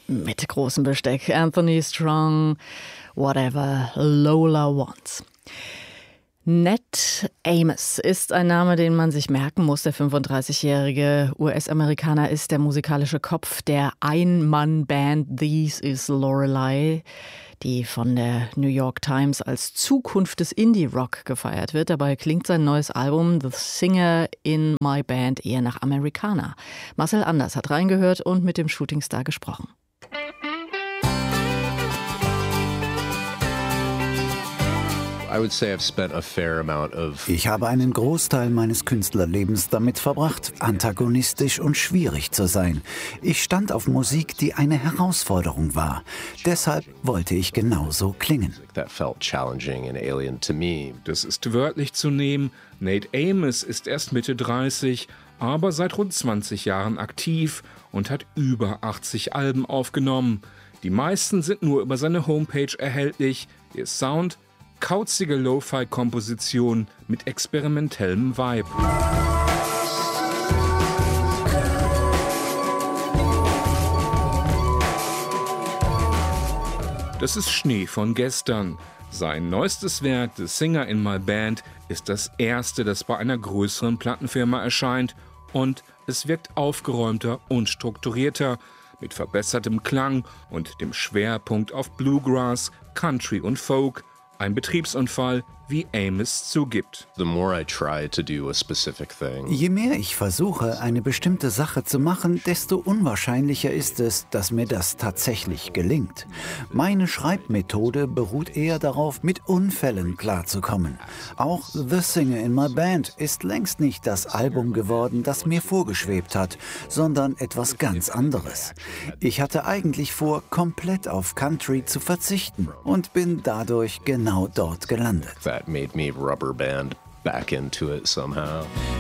Mit großem Besteck. Anthony Strong, Whatever Lola Wants. Ned Amos ist ein Name, den man sich merken muss. Der 35-jährige US-Amerikaner ist der musikalische Kopf der Ein-Mann-Band This Is Lorelei, die von der New York Times als Zukunft des Indie-Rock gefeiert wird. Dabei klingt sein neues Album The Singer in My Band eher nach Amerikaner. Marcel Anders hat reingehört und mit dem Shootingstar gesprochen. Ich habe einen Großteil meines Künstlerlebens damit verbracht, antagonistisch und schwierig zu sein. Ich stand auf Musik, die eine Herausforderung war. Deshalb wollte ich genauso klingen. Das ist wörtlich zu nehmen. Nate Amos ist erst Mitte 30, aber seit rund 20 Jahren aktiv und hat über 80 Alben aufgenommen. Die meisten sind nur über seine Homepage erhältlich. Ihr Sound: kauzige Lo-Fi-Komposition mit experimentellem Vibe. Das ist Schnee von gestern. Sein neuestes Werk, The Singer in My Band, ist das erste, das bei einer größeren Plattenfirma erscheint, und es wirkt aufgeräumter und strukturierter, mit verbessertem Klang und dem Schwerpunkt auf Bluegrass, Country und Folk. Ein Betriebsunfall, wie Amos zugibt. Je mehr ich versuche, eine bestimmte Sache zu machen, desto unwahrscheinlicher ist es, dass mir das tatsächlich gelingt. Meine Schreibmethode beruht eher darauf, mit Unfällen klarzukommen. Auch The Singer in My Band ist längst nicht das Album geworden, das mir vorgeschwebt hat, sondern etwas ganz anderes. Ich hatte eigentlich vor, komplett auf Country zu verzichten und bin dadurch genau dort gelandet. That made me rubber band back into it somehow.